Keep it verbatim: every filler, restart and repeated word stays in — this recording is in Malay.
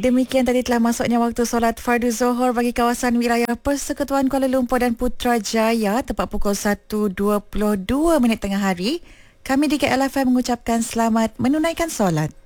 demikian tadi telah masuknya waktu solat fardu Zohor bagi kawasan wilayah Persekutuan Kuala Lumpur dan Putrajaya tepat pukul satu dua puluh dua minit tengah hari. Kami di K L F M mengucapkan selamat menunaikan solat.